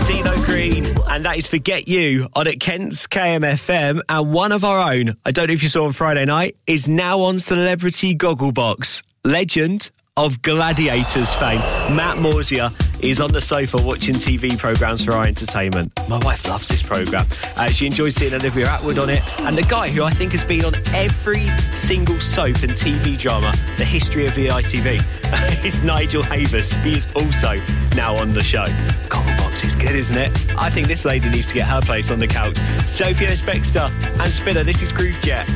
CeeLo Green, and that is Forget You on at Kent's KMFM. And one of our own, I don't know if you saw on Friday night, is now on Celebrity Gogglebox. Legend of Gladiators fame, Matt Morsia, is on the sofa watching TV programmes for our entertainment. My wife loves this programme. She enjoys seeing Olivia Attwood on it. And the guy who I think has been on every single soap and TV drama, the history of VITV, is Nigel Havers. He is also now on the show. Gogglebox is good, isn't it? I think this lady needs to get her place on the couch. Sophie Ellis-Bextor and Spinner, this is Groove Jet.